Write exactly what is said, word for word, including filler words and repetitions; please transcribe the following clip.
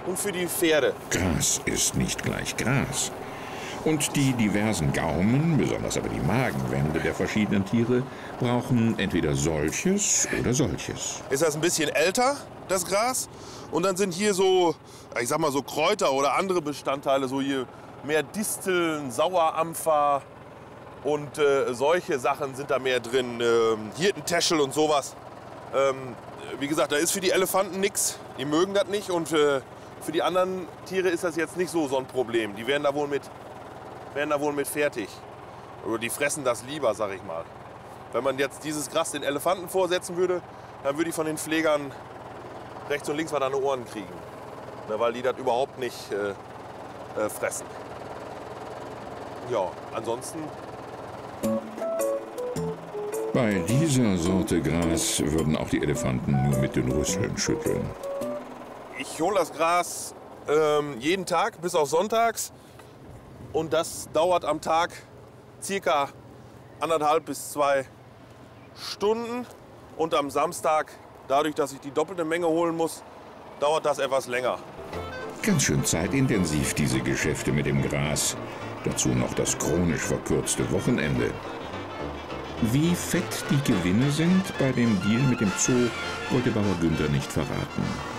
und für die Pferde. Gras ist nicht gleich Gras. Und die diversen Gaumen, besonders aber die Magenwände der verschiedenen Tiere, brauchen entweder solches oder solches. Ist das ein bisschen älter, das Gras? Und dann sind hier so, ich sag mal so Kräuter oder andere Bestandteile, so hier mehr Disteln, Sauerampfer und äh, solche Sachen sind da mehr drin. Ähm, Hirtentäschel und sowas. Ähm, wie gesagt, da ist für die Elefanten nichts. Die mögen das nicht und äh, für die anderen Tiere ist das jetzt nicht so so ein Problem. Die werden da wohl mit werden da wohl mit fertig. Oder die fressen das lieber, sag ich mal. Wenn man jetzt dieses Gras den Elefanten vorsetzen würde, dann würde ich von den Pflegern rechts und links was an die Ohren kriegen. Ne, weil die das überhaupt nicht äh, äh, fressen. Ja, ansonsten... Bei dieser Sorte Gras würden auch die Elefanten nur mit den Rüsseln schütteln. Ich hole das Gras ähm, jeden Tag bis auf sonntags. Und das dauert am Tag circa anderthalb bis zwei Stunden. Und am Samstag, dadurch, dass ich die doppelte Menge holen muss, dauert das etwas länger. Ganz schön zeitintensiv, diese Geschäfte mit dem Gras. Dazu noch das chronisch verkürzte Wochenende. Wie fett die Gewinne sind bei dem Deal mit dem Zoo, wollte Bauer Günther nicht verraten.